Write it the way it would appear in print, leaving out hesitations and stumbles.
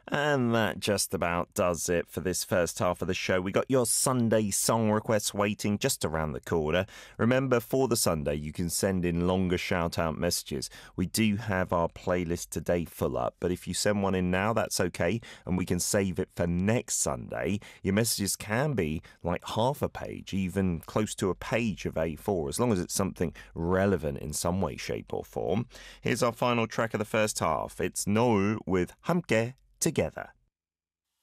And that just about does it for this first half of the show. We got your Sunday song requests waiting just around the corner. Remember, for the Sunday, you can send in longer shout-out messages. We do have our playlist today full up, but if you send one in now, that's okay, and we can save it for next Sunday. Your messages can be like half a page, even close to a page of A4, as long as it's something relevant in some way, shape or form. Here's our final track of the first half. It's No with 함께 Together.